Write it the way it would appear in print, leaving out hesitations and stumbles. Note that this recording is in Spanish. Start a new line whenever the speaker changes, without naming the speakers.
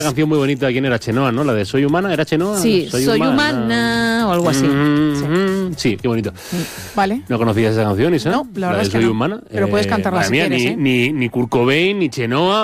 Una canción muy bonita de quién era, Chenoa, ¿no? La de Soy Humana, ¿era Chenoa?
Sí, Soy humana o algo así.
Sí, qué bonito.
Vale.
¿No conocías esa canción, Isa?
No, la verdad
de
es que
Soy
no.
Humana.
Pero puedes cantarla si quieres,
ni Kurt Cobain, ni Chenoa.